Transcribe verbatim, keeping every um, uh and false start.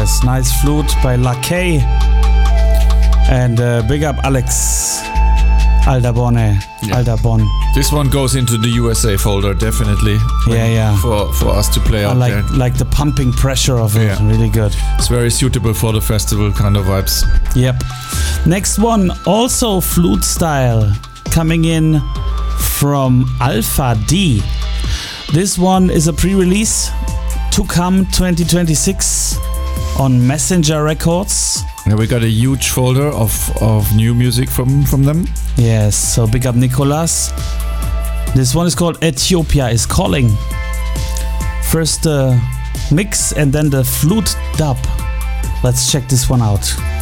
Yes, nice flute by Lakay. And uh, big up Alex Aldabone. Yeah. Aldabon. This one goes into the U S A folder, definitely. Yeah, yeah. For, for us to play I out like, there. like the pumping pressure of it. Yeah. Really good. It's very suitable for the festival kind of vibes. Yep. Next one, also flute style, coming in from Alpha D. This one is a pre-release to come twenty twenty-six on Messenger Records. Yeah, we got a huge folder of, of new music from, from them. Yes, so big up Nicolas. This one is called Ethiopia is Calling. First the mix and then the flute dub. Let's check this one out.